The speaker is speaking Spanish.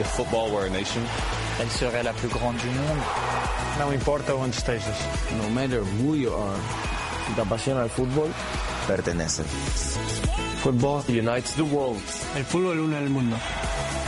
If football were a nation, elle serait la plus grande du monde. Não importa onde estejas. No matter who you are, si te apasiona el fútbol, perteneces. football unites the world. El fútbol une el mundo.